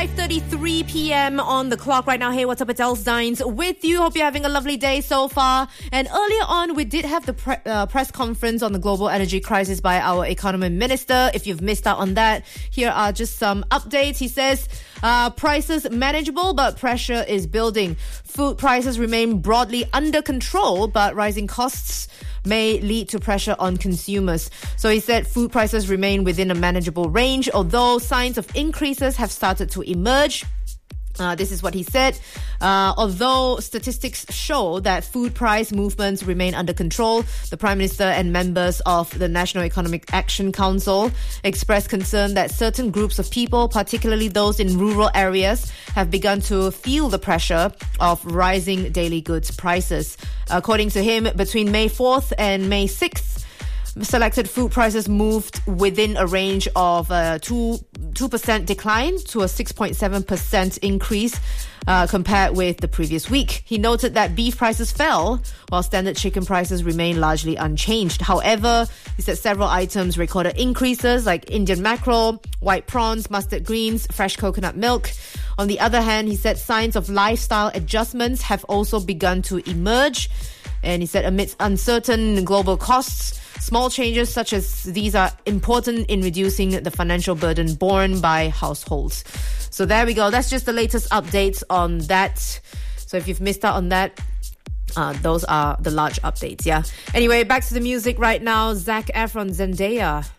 5:33 p.m. on the clock right now. Hey, what's up? It's Els Dines with you. Hope you're having a lovely day so far. And earlier on, we did have the press conference on the global energy crisis by our economy minister. If you've missed out on that, here are just some updates. He says, prices manageable, but pressure is building. Food prices remain broadly under control, but rising costs may lead to pressure on consumers. So he said food prices remain within a manageable range, although signs of increases have started to emerge. This is what he said. Although statistics show that food price movements remain under control, the Prime Minister and members of the National Economic Action Council expressed concern that certain groups of people, particularly those in rural areas, have begun to feel the pressure of rising daily goods prices. According to him, between May 4th and May 6th, selected food prices moved within a range of 2% decline to a 6.7% increase compared with the previous week. He noted that beef prices fell while standard chicken prices remain largely unchanged. However, he said several items recorded increases like Indian mackerel, white prawns, mustard greens, fresh coconut milk. On the other hand, he said signs of lifestyle adjustments have also begun to emerge. And he said amidst uncertain global costs, small changes such as these are important in reducing the financial burden borne by households. So there we go. That's just the latest updates on that. So if you've missed out on that, those are the large updates, yeah. Anyway, back to the music right now. Zac Efron, Zendaya.